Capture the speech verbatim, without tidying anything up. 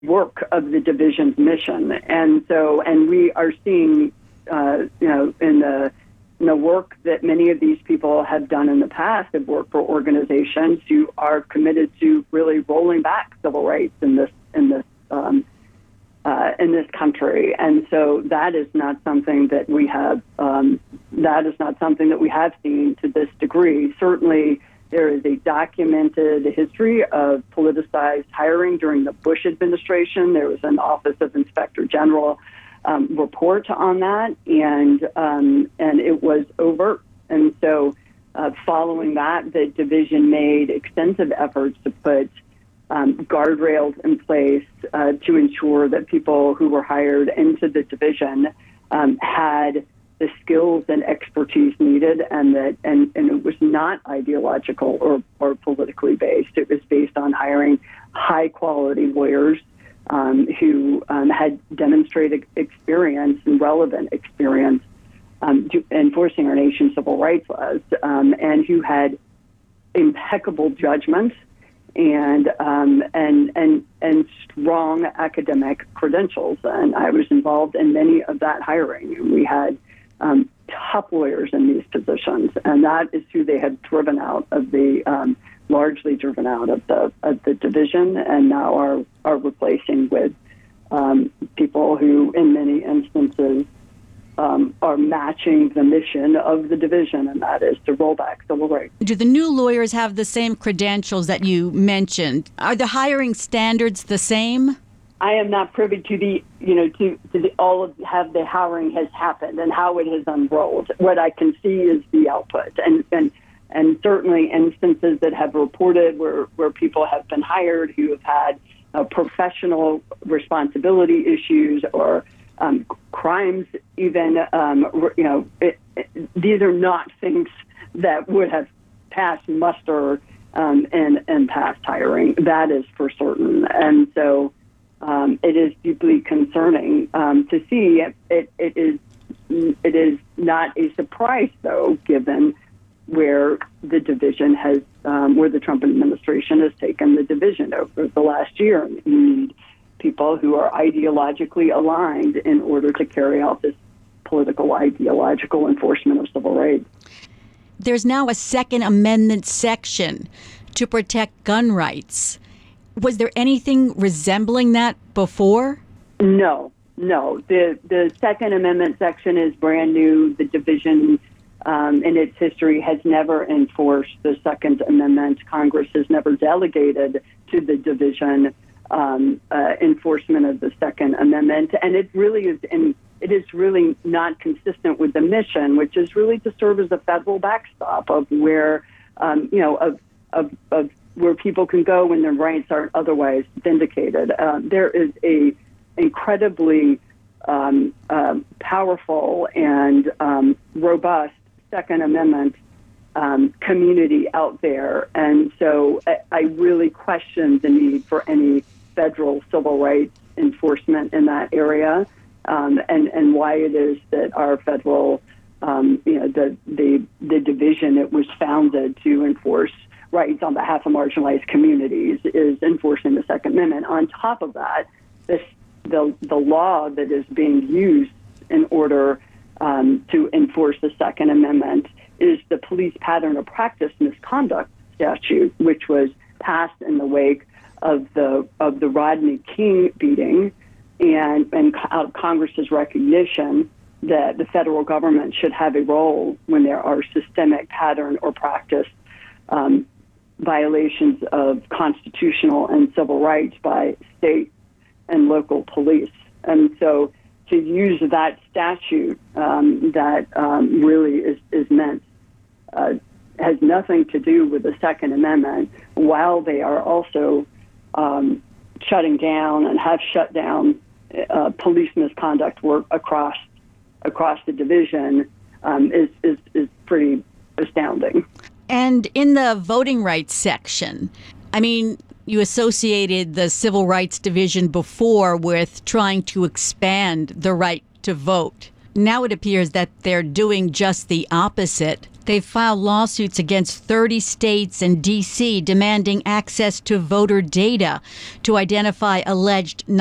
work of the division's mission. And so, and we are seeing, uh, you know, in the, in the work that many of these people have done in the past, have worked for organizations who are committed to really rolling back civil rights in this, in this, um, uh, in this country. And so that is not something that we have, um, that is not something that we have seen to this degree. Certainly, there is a documented history of politicized hiring during the Bush administration. There was an Office of Inspector General um, report on that, and um, and it was overt. And so uh, following that, the division made extensive efforts to put um, guardrails in place uh, to ensure that people who were hired into the division um, had the skills and expertise needed, and that and, and it was not ideological or, or politically based. It was based on hiring high quality lawyers um, who um, had demonstrated experience and relevant experience um, to enforcing our nation's civil rights laws, um, and who had impeccable judgment and um, and and and strong academic credentials. And I was involved in many of that hiring. And we had Um, top lawyers in these positions, and that is who they had driven out of the, um, largely driven out of the of the division, and now are are replacing with um, people who, in many instances, um, are matching the mission of the division, and that is to roll back civil rights. Do the new lawyers have the same credentials that you mentioned? Are the hiring standards the same? I am not privy to the, you know, to, to the, all of how the hiring has happened and how it has unrolled. What I can see is the output, and and, and certainly instances that have reported where, where people have been hired who have had uh, professional responsibility issues or um, crimes even, um, you know, it, it, these are not things that would have passed muster um, in, in past hiring. That is for certain. And so, Um, it is deeply concerning um, to see. It, it, it is it is not a surprise, though, given where the division has, um, where the Trump administration has taken the division over the last year. You need people who are ideologically aligned in order to carry out this political, ideological enforcement of civil rights. There's now a Second Amendment section to protect gun rights. Was there anything resembling that before? No, no. The the Second Amendment section is brand new. The division um, in its history has never enforced the Second Amendment. Congress has never delegated to the division um, uh, enforcement of the Second Amendment, and it really is in, it is really not consistent with the mission, which is really to serve as a federal backstop of where um, you know of of of where people can go when their rights aren't otherwise vindicated. Uh, there is a incredibly um, um, powerful and um, robust Second Amendment um, community out there. And so I, I really question the need for any federal civil rights enforcement in that area, um, and, and why it is that our federal, um, you know, the, the, the division that was founded to enforce rights on behalf of marginalized communities is enforcing the Second Amendment. On top of that, this, the the law that is being used in order um, to enforce the Second Amendment is the Police Pattern of Practice Misconduct statute, which was passed in the wake of the of the Rodney King beating, and and out of Congress's recognition that the federal government should have a role when there are systemic pattern or practice um, violations of constitutional and civil rights by state and local police. And so to use that statute um, that um, really is, is meant, uh, has nothing to do with the Second Amendment, while they are also um, shutting down and have shut down uh, police misconduct work across across the division, um, is, is, is pretty astounding. And in the voting rights section, I mean, you associated the Civil Rights Division before with trying to expand the right to vote. Now it appears that they're doing just the opposite. They've filed lawsuits against thirty states and D C demanding access to voter data to identify alleged